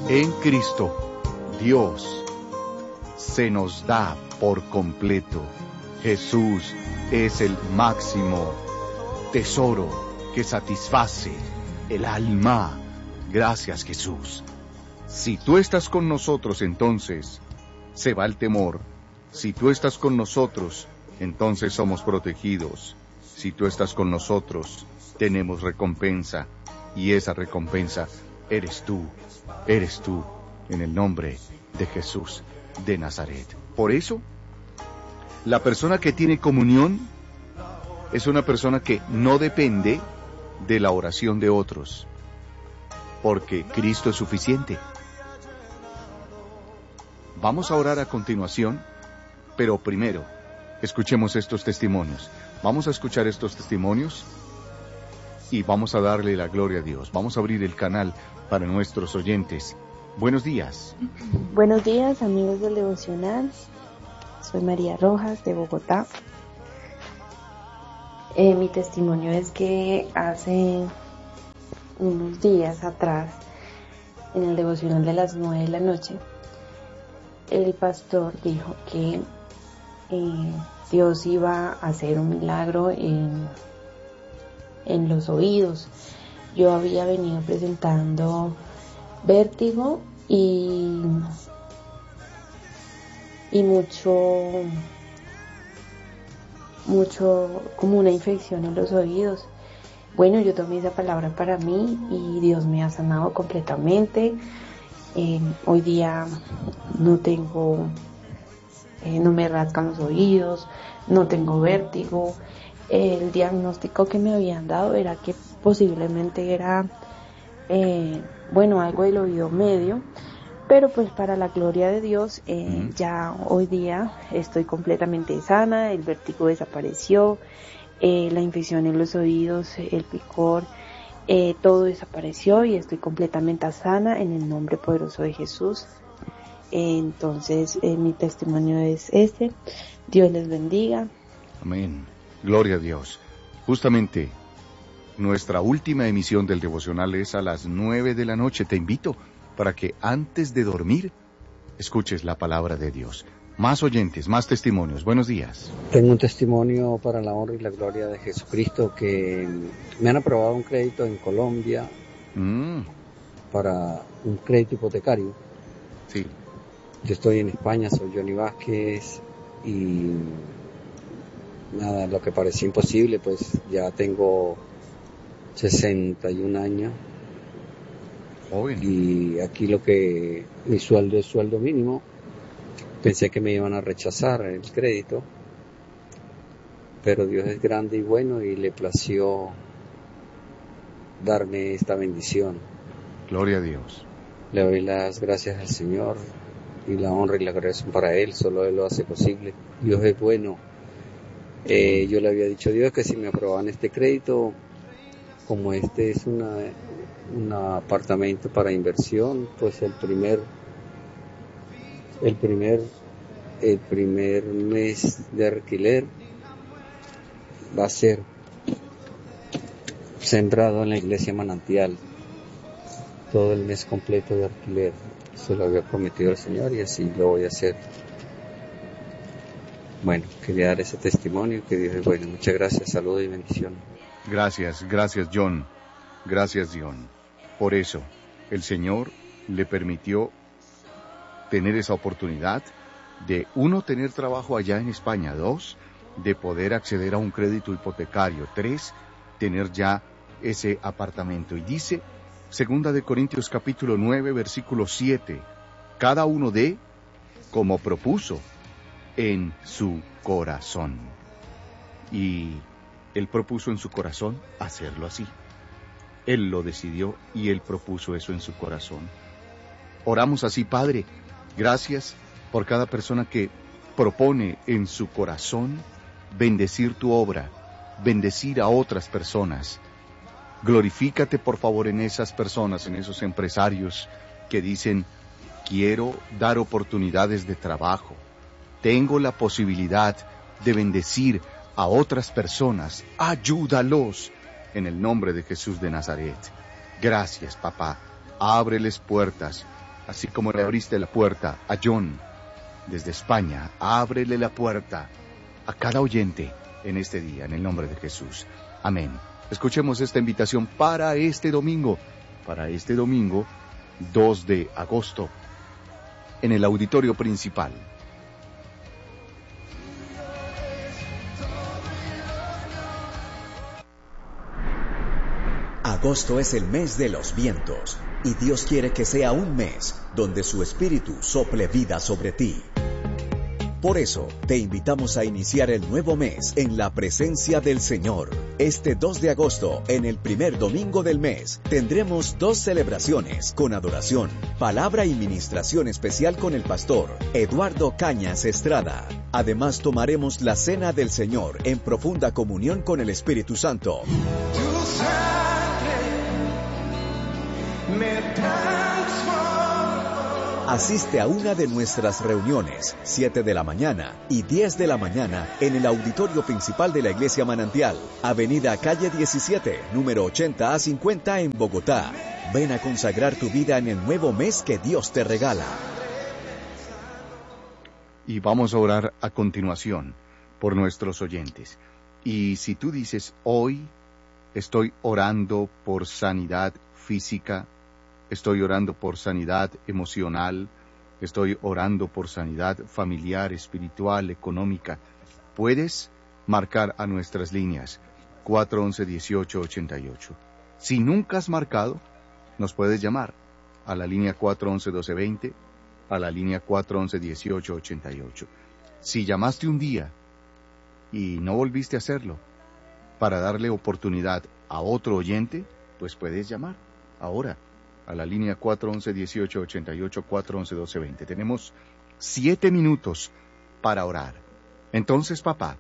En Cristo, Dios se nos da por completo. Jesús es el máximo tesoro que satisface el alma. Gracias, Jesús. Si tú estás con nosotros, entonces se va el temor. Si tú estás con nosotros, entonces somos protegidos. Si tú estás con nosotros, tenemos recompensa. Y esa recompensa eres tú, en el nombre de Jesús de Nazaret. Por eso, la persona que tiene comunión es una persona que no depende de la oración de otros, porque Cristo es suficiente. Vamos a orar a continuación, pero primero, escuchemos estos testimonios. Vamos a escuchar estos testimonios y vamos a darle la gloria a Dios. Vamos a abrir el canal para nuestros oyentes. Buenos días. Buenos días, amigos del Devocional. Soy María Rojas, de Bogotá. Mi testimonio es que hace unos días atrás, en el Devocional de las 9 de la noche, el pastor dijo que Dios iba a hacer un milagro en los oídos. Yo había venido presentando vértigo y mucho como una infección en los oídos. Bueno, yo tomé esa palabra para mí y Dios me ha sanado completamente. Hoy día no me rascan los oídos, no tengo vértigo. El diagnóstico que me habían dado era que posiblemente era algo del oído medio, pero pues para la gloria de Dios ya hoy día estoy completamente sana, el vértigo desapareció, la infección en los oídos, el picor, todo desapareció y estoy completamente sana en el nombre poderoso de Jesús. Entonces mi testimonio es este. Dios les bendiga. Amén. Gloria a Dios. Justamente nuestra última emisión del devocional es a las 9 de la noche. Te invito para que antes de dormir escuches la palabra de Dios. Más oyentes, más testimonios. Buenos días. Tengo un testimonio para la honra y la gloria de Jesucristo, que me han aprobado un crédito en Colombia para un crédito hipotecario. Sí. Yo estoy en España, soy Johnny Vázquez y nada, lo que parecía imposible, pues ya tengo 61 años. Joven. Y aquí mi sueldo es sueldo mínimo. Pensé que me iban a rechazar el crédito, pero Dios es grande y bueno y le plació darme esta bendición. Gloria a Dios. Le doy las gracias al Señor y la honra y la gloria son para Él, solo Él lo hace posible. Dios es bueno. Yo le había dicho a Dios que si me aprobaban este crédito, como este es un apartamento para inversión, pues el primer mes de alquiler va a ser sembrado en la iglesia Manantial, todo el mes completo de alquiler. Se lo había prometido el Señor y así lo voy a hacer. Bueno, quería dar ese testimonio, que Dios es bueno. Muchas gracias, saludos y bendición. Gracias John. Gracias, John. Por eso, el Señor le permitió tener esa oportunidad de, 1, tener trabajo allá en España, 2, de poder acceder a un crédito hipotecario, 3, tener ya ese apartamento. Y dice, 2 de Corintios capítulo 9, versículo 7, cada uno dé como propuso en su corazón. Y Él propuso en su corazón hacerlo así. Él lo decidió y Él propuso eso en su corazón. Oramos así: Padre, gracias por cada persona que propone en su corazón bendecir tu obra, bendecir a otras personas. Glorifícate por favor en esas personas, en esos empresarios que dicen: quiero dar oportunidades de trabajo, tengo la posibilidad de bendecir a otras personas, ayúdalos en el nombre de Jesús de Nazaret. Gracias, papá. Ábreles puertas, así como le abriste la puerta a John desde España, ábrele la puerta a cada oyente en este día, en el nombre de Jesús. Amén. Escuchemos esta invitación para este domingo 2 de agosto, en el auditorio principal. Agosto es el mes de los vientos, y Dios quiere que sea un mes donde su Espíritu sople vida sobre ti. Por eso, te invitamos a iniciar el nuevo mes en la presencia del Señor. Este 2 de agosto, en el primer domingo del mes, tendremos 2 celebraciones con adoración, palabra y ministración especial con el pastor Eduardo Cañas Estrada. Además, tomaremos la cena del Señor en profunda comunión con el Espíritu Santo. Asiste a una de nuestras reuniones, 7 de la mañana y 10 de la mañana, en el auditorio principal de la Iglesia Manantial, Avenida Calle 17, número 80 a 50 en Bogotá. Ven a consagrar tu vida en el nuevo mes que Dios te regala. Y vamos a orar a continuación por nuestros oyentes. Y si tú dices, hoy estoy orando por sanidad física, estoy orando por sanidad emocional, estoy orando por sanidad familiar, espiritual, económica, puedes marcar a nuestras líneas 411-1888. Si nunca has marcado, nos puedes llamar a la línea 411-1220, a la línea 411-1888. Si llamaste un día y no volviste a hacerlo, para darle oportunidad a otro oyente, pues puedes llamar ahora a la línea 411-1888, 411-1220. Tenemos 7 minutos para orar. Entonces, papá,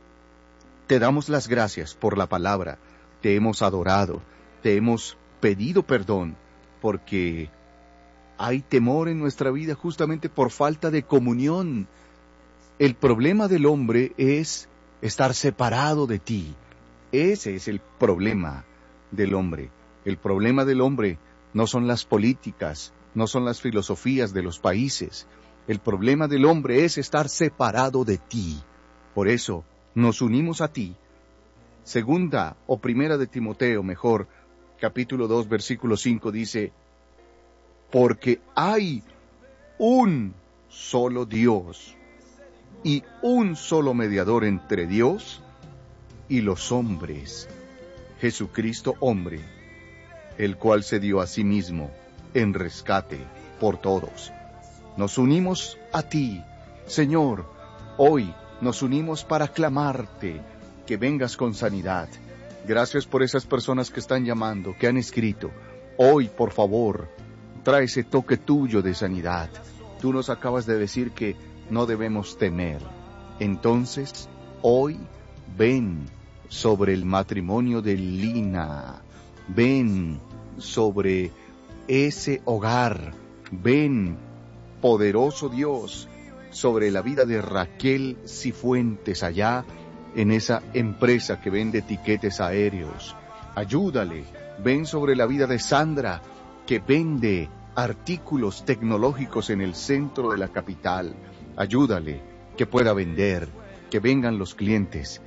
te damos las gracias por la palabra, te hemos adorado, te hemos pedido perdón, porque hay temor en nuestra vida justamente por falta de comunión. El problema del hombre es estar separado de ti. Ese es el problema del hombre. El problema del hombre no son las políticas, no son las filosofías de los países. El problema del hombre es estar separado de ti. Por eso nos unimos a ti. Segunda o primera de Timoteo, mejor, capítulo 2, versículo 5 dice, porque hay un solo Dios y un solo mediador entre Dios y los hombres, Jesucristo hombre, el cual se dio a sí mismo en rescate por todos. Nos unimos a ti, Señor. Hoy nos unimos para clamarte que vengas con sanidad. Gracias por esas personas que están llamando, que han escrito. Hoy, por favor, trae ese toque tuyo de sanidad. Tú nos acabas de decir que no debemos temer. Entonces, hoy, ven sobre el matrimonio de Lina. Ven sobre ese hogar. Ven, poderoso Dios, sobre la vida de Raquel Cifuentes allá en esa empresa que vende tiquetes aéreos. Ayúdale. Ven sobre la vida de Sandra, que vende artículos tecnológicos en el centro de la capital. Ayúdale, que pueda vender, que vengan los clientes,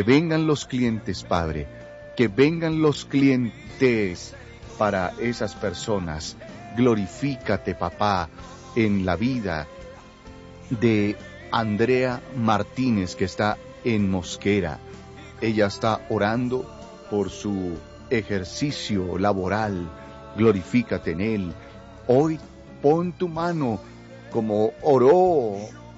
Padre, que vengan los clientes para esas personas. Glorifícate, papá, en la vida de Andrea Martínez, que está en Mosquera. Ella está orando por su ejercicio laboral. Glorifícate en él. Hoy pon tu mano como oró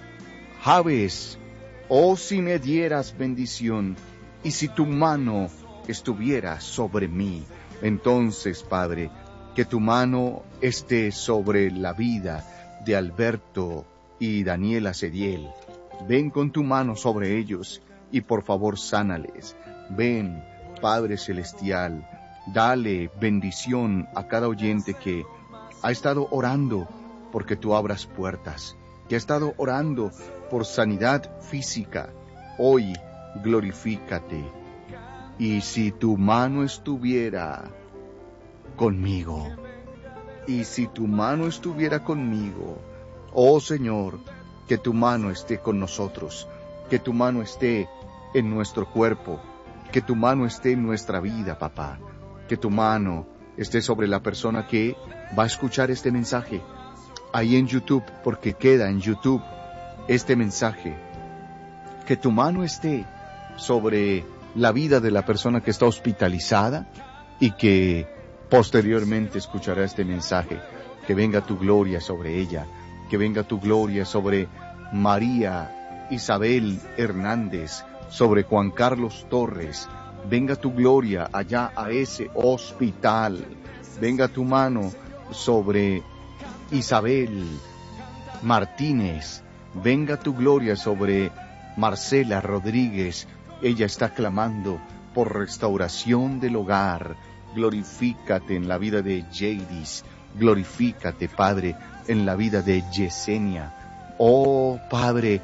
Jabes. Oh, si me dieras bendición, y si tu mano estuviera sobre mí. Entonces, Padre, que tu mano esté sobre la vida de Alberto y Daniela Cediel. Ven con tu mano sobre ellos y por favor sánales. Ven, Padre Celestial, dale bendición a cada oyente que ha estado orando porque tú abras puertas, que ha estado orando por sanidad física. Hoy glorifícate. Y si tu mano estuviera conmigo, Y si tu mano estuviera conmigo, oh Señor, que tu mano esté con nosotros, que tu mano esté en nuestro cuerpo, que tu mano esté en nuestra vida, papá, que tu mano esté sobre la persona que va a escuchar este mensaje ahí en YouTube, porque queda en YouTube este mensaje, que tu mano esté sobre la vida de la persona que está hospitalizada y que posteriormente escuchará este mensaje, que venga tu gloria sobre ella, que venga tu gloria sobre María Isabel Hernández, sobre Juan Carlos Torres, venga tu gloria allá a ese hospital, venga tu mano sobre Isabel Martínez, venga tu gloria sobre Marcela Rodríguez, ella está clamando por restauración del hogar. Glorifícate en la vida de Jadis, glorifícate, Padre, en la vida de Yesenia. Oh Padre,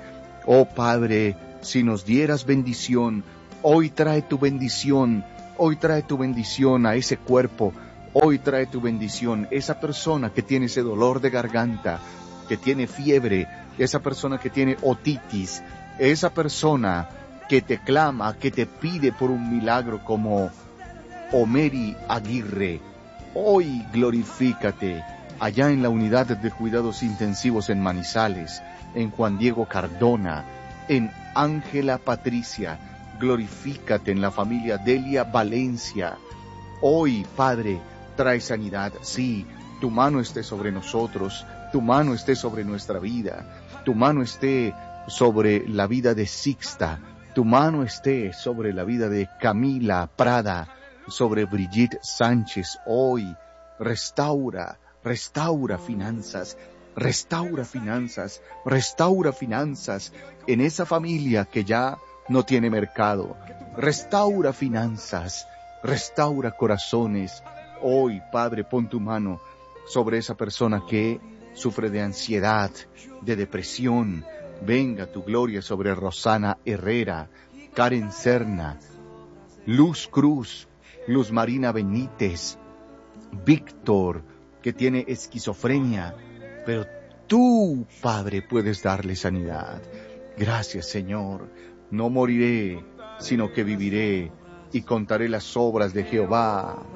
si nos dieras bendición, hoy trae tu bendición a ese cuerpo, hoy trae tu bendición, esa persona que tiene ese dolor de garganta, que tiene fiebre, esa persona que tiene otitis, esa persona que te clama, que te pide por un milagro como Omeri Aguirre. Hoy glorifícate allá en la unidad de cuidados intensivos en Manizales, en Juan Diego Cardona, en Ángela Patricia. Glorifícate en la familia Delia Valencia. Hoy, Padre, trae sanidad. Sí, tu mano esté sobre nosotros, tu mano esté sobre nuestra vida, tu mano esté sobre la vida de Sixta, tu mano esté sobre la vida de Camila Prada, sobre Brigitte Sánchez. Hoy restaura finanzas, restaura finanzas en esa familia que ya no tiene mercado. Restaura finanzas, restaura corazones. Hoy, Padre, pon tu mano sobre esa persona que sufre de ansiedad, de depresión. Venga tu gloria sobre Rosana Herrera, Karen Serna, Luz Cruz, Luz Marina Benítez, Víctor, que tiene esquizofrenia, pero tú, Padre, puedes darle sanidad. Gracias, Señor. No moriré, sino que viviré y contaré las obras de Jehová.